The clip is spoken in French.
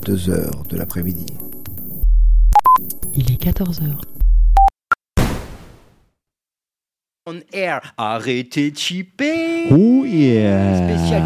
2 heures de l'après-midi. Il est 14h. On air, arrêtez de chipper. Oh yeah. Spécial